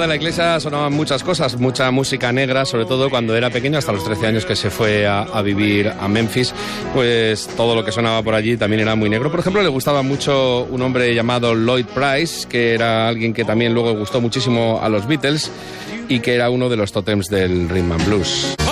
la iglesia sonaban muchas cosas, mucha música negra, sobre todo cuando era pequeño, hasta los 13 años que se fue a vivir a Memphis, pues todo lo que sonaba por allí también era muy negro. Por ejemplo, le gustaba mucho un hombre llamado Lloyd Price, que era alguien que también luego gustó muchísimo a los Beatles y que era uno de los tótems del rhythm and blues.